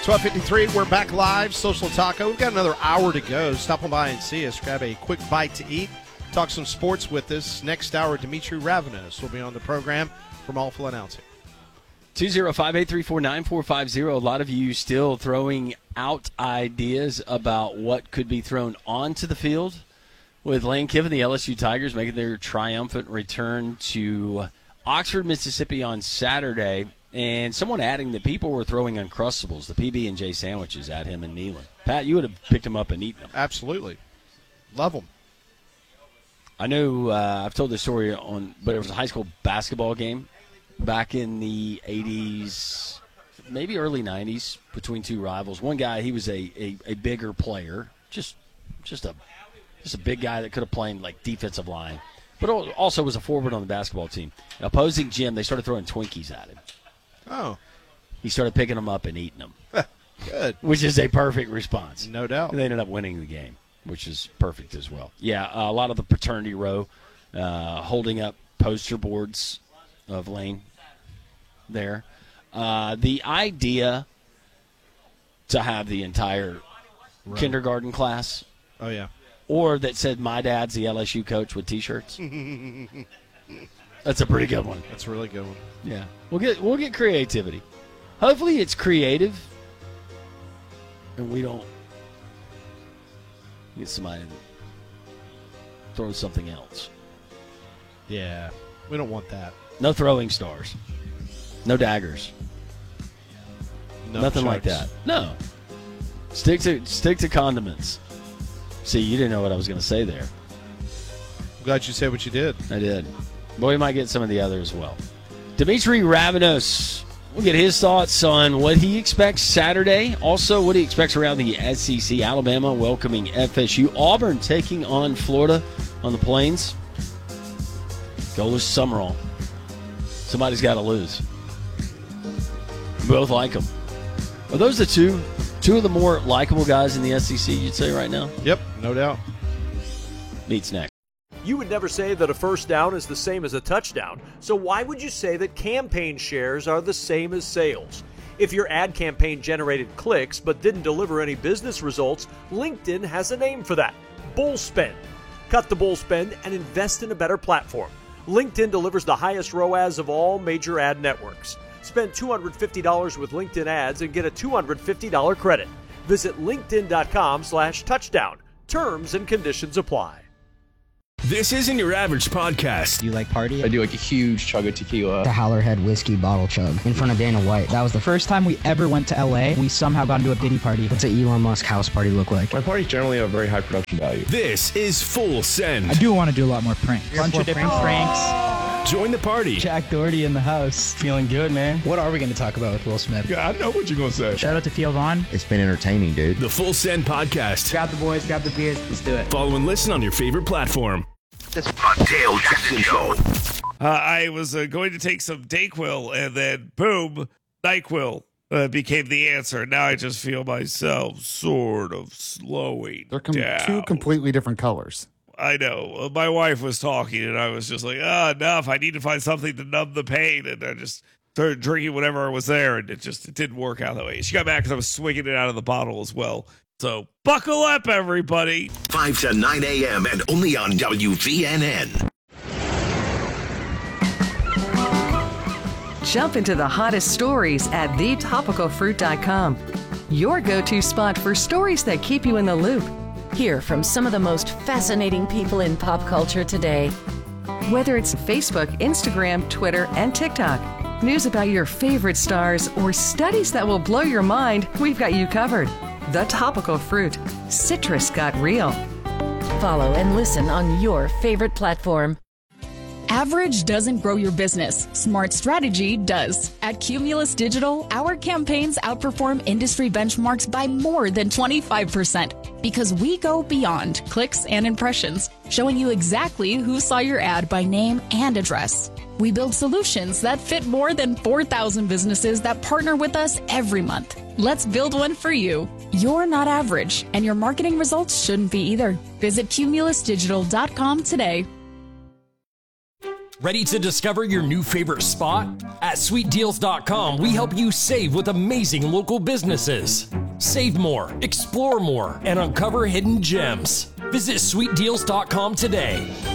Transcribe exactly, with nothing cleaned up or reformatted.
twelve fifty-three, we're back live, Social Taco. We've got another hour to go. Stop on by and see us. Grab a quick bite to eat. Talk some sports with us. Next hour, Dimitri Ravenos will be on the program from Awful Announcing. two oh five, eight three four, nine four five zero. A lot of you still throwing out ideas about what could be thrown onto the field with Lane Kiffin, the L S U Tigers, making their triumphant return to Oxford, Mississippi on Saturday. And someone adding that people were throwing Uncrustables, the P B and J sandwiches, at him and Neyland. Pat, you would have picked them up and eaten them. Absolutely. Love them. I know uh, I've told this story on, but it was a high school basketball game back in the eighties, maybe early nineties, between two rivals. One guy, he was a, a, a bigger player, just just a just a big guy that could have played like defensive line, but also was a forward on the basketball team. An opposing gym, they started throwing Twinkies at him. Oh. He started picking them up and eating them. Good. Which is a perfect response. No doubt. And they ended up winning the game, which is perfect as well. Yeah, uh, a lot of the fraternity row uh, holding up poster boards of Lane there. Uh, the idea to have the entire right. kindergarten class. Oh, yeah. Or that said, my dad's the L S U coach with T-shirts. That's a pretty good one. That's a really good one. Yeah. We'll get we'll get creativity. Hopefully it's creative and we don't get somebody that throws something else. Yeah. We don't want that. No throwing stars. No daggers. No Nothing chucks. like that. No. Stick to stick to condiments. See, you didn't know what I was going to say there. I'm glad you said what you did. I did. But we might get some of the other as well. Dimitri Ravenos, we'll get his thoughts on what he expects Saturday. Also, what he expects around the S E C. Alabama welcoming F S U. Auburn taking on Florida on the Plains. Goal is Summerall. Somebody's got to lose. Both like them. Are those the two, two of the more likable guys in the S E C, you'd say, right now? Yep, no doubt. Meets next. You would never say that a first down is the same as a touchdown, so why would you say that campaign shares are the same as sales? If your ad campaign generated clicks but didn't deliver any business results, LinkedIn has a name for that: bull spend. Cut the bull spend and invest in a better platform. LinkedIn delivers the highest R O A S of all major ad networks. Spend two hundred fifty dollars with LinkedIn ads and get a two hundred fifty dollars credit. Visit linkedin.com slash touchdown. Terms and conditions apply. This isn't your average podcast. Do you like party? I do like a huge chug of tequila. The Howlerhead whiskey bottle chug in front of Dana White. That was the first time we ever went to L A. We somehow got into a Diddy party. What's an Elon Musk house party look like? My parties generally have a very high production value. This is Full Send. I do want to do a lot more pranks. A bunch of different pranks. Join the party. Jack Doherty in the house. Feeling good, man. What are we going to talk about with Will Smith? Yeah, I know what you're going to say. Shout out to Theo Vaughn. It's been entertaining, dude. The Full Send podcast. Grab the boys, grab the beers, let's do it. Follow and listen on your favorite platform. This Dale Jackson Show. Uh, I was uh, going to take some Dayquil, and then boom, NyQuil uh, became the answer. Now I just feel myself sort of slowing They're com- down. two completely different colors. I know. Uh, my wife was talking, and I was just like, ah, oh, enough. I need to find something to numb the pain. And I just started drinking whatever was there, and it just it didn't work out that way. She got mad because I was swinging it out of the bottle as well. So buckle up, everybody. five to nine a.m. and only on W V N N. Jump into the hottest stories at the topical fruit dot com. Your go-to spot for stories that keep you in the loop. Hear from some of the most fascinating people in pop culture today. Whether it's Facebook, Instagram, Twitter, and TikTok, news about your favorite stars, or studies that will blow your mind, we've got you covered. The Topical Fruit. Citrus got real. Follow and listen on your favorite platform. Average doesn't grow your business. Smart strategy does. At Cumulus Digital, our campaigns outperform industry benchmarks by more than twenty-five percent because we go beyond clicks and impressions, showing you exactly who saw your ad by name and address. We build solutions that fit more than four thousand businesses that partner with us every month. Let's build one for you. You're not average, and your marketing results shouldn't be either. Visit cumulus digital dot com today. Ready to discover your new favorite spot? At sweet deals dot com, we help you save with amazing local businesses. Save more, explore more, and uncover hidden gems. Visit sweet deals dot com today.